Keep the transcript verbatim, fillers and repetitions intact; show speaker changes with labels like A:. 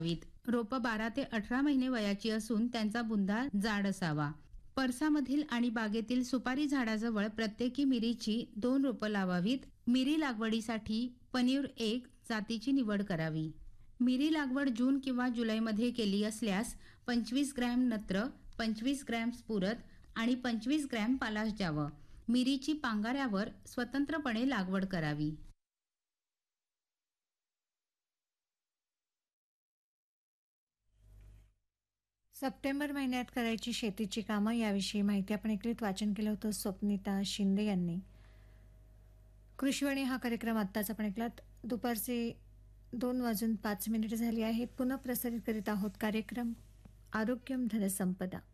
A: वीत. रोपं बारा ते अठरा महिने वयाची असून त्यांचा बुंदा जाड असावा. परसामधील आणि बागेतील सुपारी झाडाजवळ प्रत्येकी मिरीची दोन रोपं लावावीत. मिरी लागवडीसाठी पनीर एक जातीची निवड करावी. मिरी लागवड जून किंवा जुलैमध्ये केली असल्यास पंचवीस ग्रॅम नत्र, पंचवीस ग्रॅम स्फुरद आणि पंचवीस ग्रॅम पालाश द्यावं. मिरीची पांगाऱ्यावर स्वतंत्रपणे लागवड करावी.
B: सप्टेंबर महिन्यात करायची शेतीची कामं याविषयी माहिती आपण ऐकलीत. वाचन केलं होतं स्वप्निता शिंदे यांनी. कृषीवाणी हा कार्यक्रम आत्ताच आपण ऐकलात. दुपारचे दोन वाजून पाच मिनिटे झाली आहेत. पुन्हा प्रसारित करीत आहोत कार्यक्रम आरोग्यम धनसंपदा.